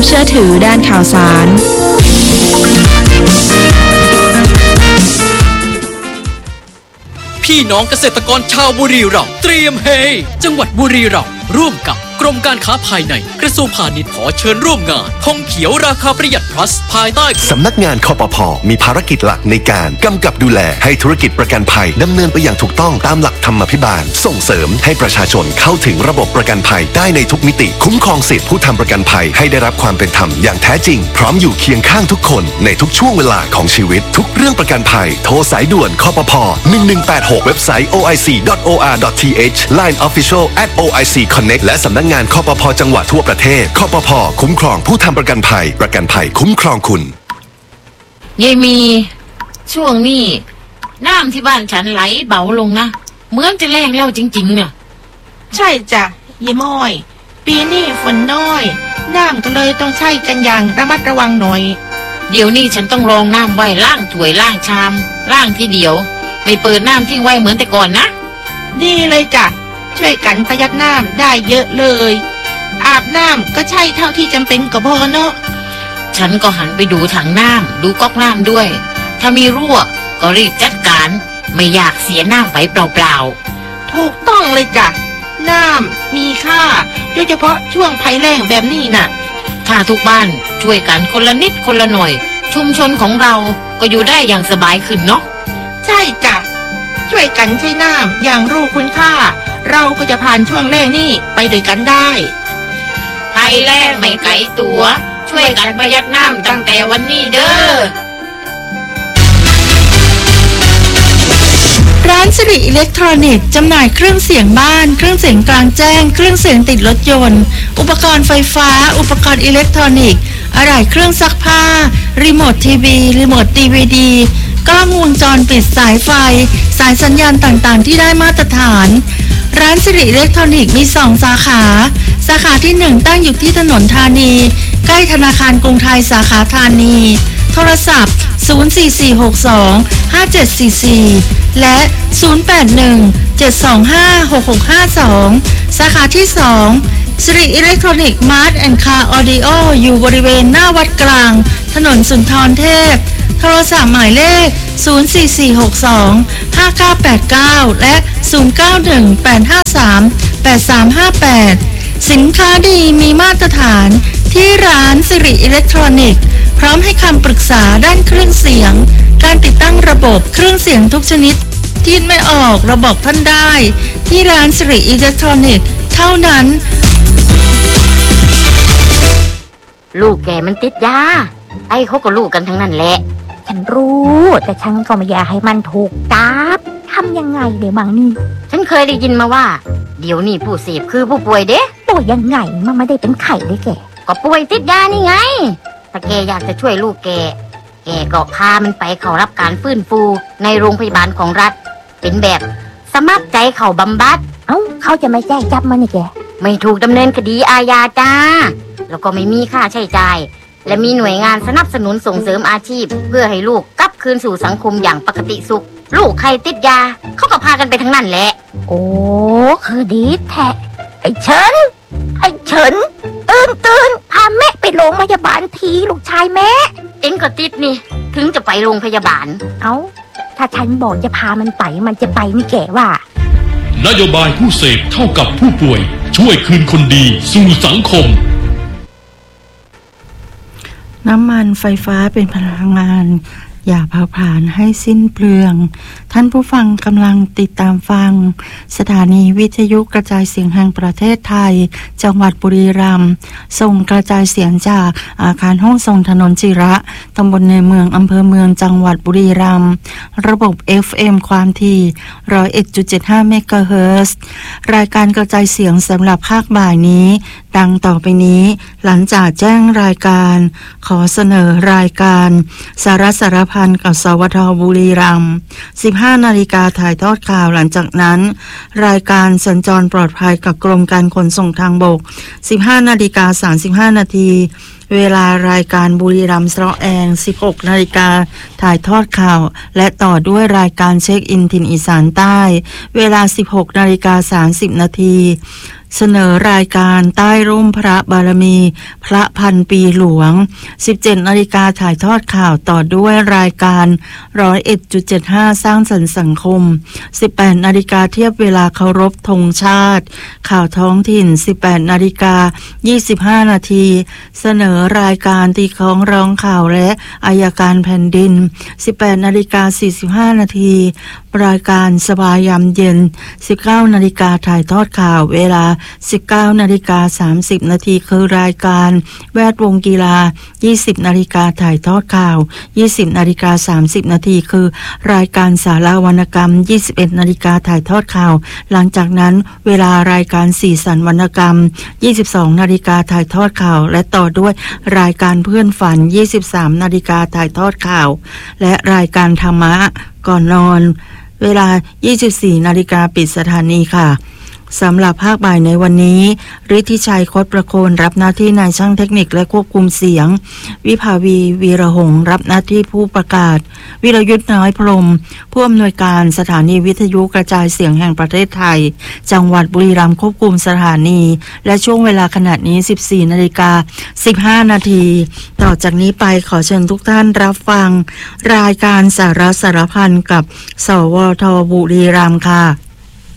เชื่อถือด้านข่าวสารพี่น้องเกษตรกรชาวบุรีรัมย์เตรียมเฮจังหวัดบุรีรัมย์ร่วมกับกรมการค้าภายในกระทรวงพาณิชย์ขอเชิญร่วมงานธงเขียวราคาประหยัด plus ภายใต้สำนักงานคปภ.มีภารกิจหลักในการกำกับดูแลให้ธุรกิจประกันภัยดำเนินไปอย่างถูกต้องตามหลักธรรมาภิบาลส่งเสริมให้ประชาชนเข้าถึงระบบประกันภัยได้ในทุกมิติคุ้มครองสิทธิผู้ทำประกันภัยให้ได้รับความเป็นธรรมอย่างแท้จริงพร้อมอยู่เคียงข้างทุกคนในทุกช่วงเวลาของชีวิตทุกเรื่องประกันภัยโทรสายด่วนคปภ. 1186เว็บไซต์ oic.or.th Line Official @oicconnect และสำนักงานคปภ.จังหวัดทั่วประเทศคปภ.คุ้มครองผู้ทำประกันภัยประกันภัยคุ้มครองคุณยายมีช่วงนี้น้ำที่บ้านฉันไหลเบาลงนะเหมือนจะแรงแล้วจริงๆเนี่ยใช่จ้ะยายม้อยปีนี้ฝนน้อยน้ำก็เลยต้องใช้กันอย่างระมัดระวังหน่อยเดี๋ยวนี้ฉันต้องรองน้ำไว้ล้างถ้วยล้างชามล้างทีเดียวไม่เปิดน้ำทิ้งไว้เหมือนแต่ก่อนนะดีเลยจ้ะช่วยกันประหยัดน้ำได้เยอะเลยอาบน้ำก็ใช่เท่าที่จำเป็นก็พอเนาะฉันก็หันไปดูถังน้ำดูก๊อกน้ำด้วยถ้ามีรั่วก็รีบจัดการไม่อยากเสียน้ำไปเปล่าๆถูกต้องเลยจ้ะน้ำมีค่าโดยเฉพาะช่วงภัยแล้งแบบนี้น่ะถ้าทุกบ้านช่วยกันคนละนิดคนละหน่อยชุมชนของเราก็อยู่ได้อย่างสบายขึ้นเนาะใช่จ้ะช่วยกันใช้น้ำอย่างรู้คุณค่าเราก็จะผ่านช่วงแล้งนี้ไปด้วยกันได้ภัยแล้งไม่ไกลตัวช่วยกันประหยัดน้ำตั้งแต่วันนี้เด้อร้านสิริอิเล็กทรอนิกส์จำหน่ายเครื่องเสียงบ้านเครื่องเสียงกลางแจ้งเครื่องเสียงติดรถยนต์อุปกรณ์ไฟฟ้าอุปกรณ์อิเล็กทรอนิกส์อะไหล่เครื่องซักผ้ารีโมททีวีรีโมทดีวีดีกล้องวงจรปิดสายไฟสายสัญญาณต่างๆที่ได้มาตรฐานร้านสิริอิเล็กทรอนิกส์มี2 สาขาสาขาที่1ตั้งอยู่ที่ถนนธานีใกล้ธนาคารกรุงไทยสาขาธานีโทรศัพท์044625744และ0817256652สาขาที่2สิริอิเล็กทรอนิกส์มาร์ทแอนด์คาร์ออดิโออยู่บริเวณหน้าวัดกลางถนนสุนทรเทพโทรศัพท์หมายเลข044625989และ0918538358สินค้าดีมีมาตรฐานที่ร้านสิริอิเล็กทรอนิกส์พร้อมให้คำปรึกษาด้านเครื่องเสียงการติดตั้งระบบเครื่องเสียงทุกชนิดที่ไม่ออกระบบท่านได้ที่ร้านสิริอิเล็กทรอนิกส์เท่านั้นลูกแกมันติดยาไอ้เขาก็ลูกกันทั้งนั้นแหละฉันรู้แต่ฉันก็ไม่อยากให้มันถูกจับทำยังไงเดี๋ยวบังนี่ฉันเคยได้ยินมาว่าเดี๋ยวนี้ผู้เสพคือผู้ป่วยเด้ป่วยยังไงมันไม่ได้เป็นไข้เลยแกก็ป่วยติดยานี่ไงถ้าแกอยากจะช่วยลูกแกก็พามันไปเข้ารับการฟื้นฟูในโรงพยาบาลของรัฐเป็นแบบสมัครใจเข้าบำบัดเขาจะไม่แจ้งจับมันนี่แกไม่ถูกดำเนินคดีอาญาจ้าแล้วก็ไม่มีค่าใช้จ่ายและมีหน่วยงานสนับสนุนส่งเสริมอาชีพเพื่อให้ลูกกลับคืนสู่สังคมอย่างปกติสุขลูกใครติดยาเขาก็พากันไปทั้งนั้นแหละโอ้คือดีแท้ไอ้เฉินตื่นพาแม่ไปโรงพยาบาลทีลูกชายแม่เอ็งก็ติดนี่ถึงจะไปโรงพยาบาลถ้าฉันบอกจะพามันไปมันจะไปนี่แกว่านโยบายผู้เสพเท่ากับผู้ป่วยช่วยคืนคนดีสู่สังคมน้ำมันไฟฟ้าเป็นพลังงานอย่าเผาผลาญให้สิ้นเปลืองท่านผู้ฟังกำลังติดตามฟังสถานีวิทยุกระจายเสียงแห่งประเทศไทยจังหวัดบุรีรัมย์ส่งกระจายเสียงจากอาคารห้องส่งถนนจิระตำบลในเมืองอำเภอเมืองจังหวัดบุรีรัมย์ระบบ FM ความถี่ 101.75 เมกะเฮิรตซ์รายการกระจายเสียงสำหรับภาคบ่ายนี้ดังต่อไปนี้หลังจากแจ้งรายการขอเสนอรายการสาระสารพันกับสวทบุรีรัมย์ 15 นาฬิกาถ่ายทอดข่าวหลังจากนั้นรายการสัญจรปลอดภัยกับกรมการขนส่งทางบก 15 นาฬิกา 35 นาทีเวลารายการบุรีรัมย์เสาะแอง 16 นาฬิกาถ่ายทอดข่าวและต่อด้วยรายการเช็คอินถิ่นอีสานใต้เวลา 16 นาฬิกา 30 นาทีเสนอรายการใต้ร่มพระบารมีพระพันปีหลวง 17 นาฬิกาถ่ายทอดข่าวต่อด้วยรายการ 101.75 สร้างสรรค์สังคม 18 นาฬิกาเทียบเวลาเคารพธงชาติข่าวท้องถิ่น 18 นาฬิกา 25 นาทีเสนอรายการตีคล้องร้องข่าวและอัยการแผ่นดิน 18 นาฬิกา 45 นาทีรายการสบายยามเย็น 19 นาฬิกาถ่ายทอดข่าวเวลา 19 นาฬิกา 30 นาทีคือรายการแวดวงกีฬา 20 นาฬิกาถ่ายทอดข่าว 20 นาฬิกา 30 นาทีคือรายการสารวรรณกรรม 21 นาฬิกาถ่ายทอดข่าวหลังจากนั้นเวลารายการสีสันวรรณกรรม 22 นาฬิกาถ่ายทอดข่าวและต่อด้วยรายการเพื่อนฝัน 23 นาฬิกาถ่ายทอดข่าวและรายการธรรมะก่อนนอนเวลา 24 นาฬิกาปิดสถานีค่ะสำหรับภาคบ่ายในวันนี้ฤทธิชัยคดประโคนรับหน้าที่นายช่างเทคนิคและควบคุมเสียงวิภาวีวีระหงษ์รับหน้าที่ผู้ประกาศวิรยุทธ์น้อยพรหมผู้อำนวยการสถานีวิทยุกระจายเสียงแห่งประเทศไทยจังหวัดบุรีรัมย์ควบคุมสถานีและช่วงเวลาขณะนี้ 14 นาฬิกา 15 นาทีต่อจากนี้ไปขอเชิญทุกท่านรับฟังรายการสาระสารพันกับสวทบุรีรัมย์ค่ะ